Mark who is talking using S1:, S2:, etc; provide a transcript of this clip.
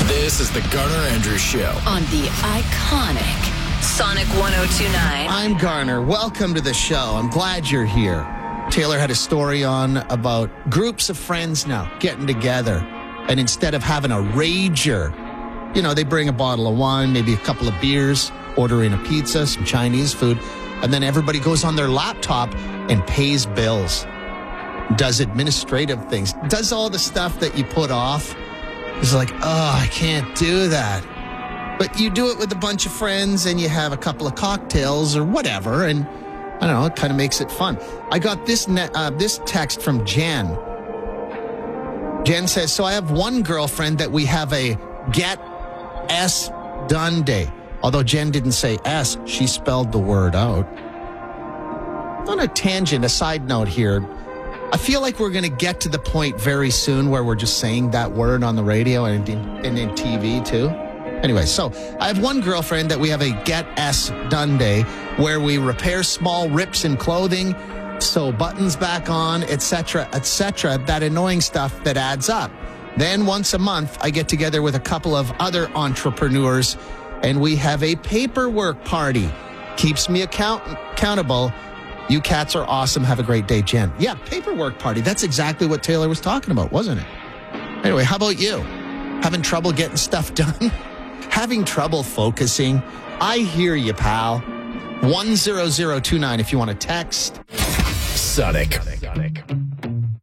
S1: This is the Garner Andrews Show
S2: on the iconic Sonic 102.9.
S3: I'm Garner. Welcome to the show. I'm glad you're here. Taylor had a story on about groups of friends now getting together. And instead of having a rager, they bring a bottle of wine, maybe a couple of beers, ordering a pizza, some Chinese food, and then everybody goes on their laptop and pays bills, does administrative things, does all the stuff that you put off. It's like, I can't do that. But you do it with a bunch of friends and you have a couple of cocktails or whatever, and I don't know, it kind of makes it fun. I got this text from Jen. Jen says, so I have one girlfriend that we have a get S done day. Although Jen didn't say S, she spelled the word out. On a tangent, a side note here, I feel like we're going to get to the point very soon where we're just saying that word on the radio and in TV too. Anyway, so I have one girlfriend that we have a Get S Done Day where we repair small rips in clothing, sew buttons back on, etc., that annoying stuff that adds up. Then once a month, I get together with a couple of other entrepreneurs and we have a paperwork party. Keeps me accountable. You cats are awesome. Have a great day, Jen. Yeah, paperwork party. That's exactly what Taylor was talking about, wasn't it? Anyway, how about you? Having trouble getting stuff done? Having trouble focusing? I hear you, pal. 10029 if you want to text.
S1: Sonic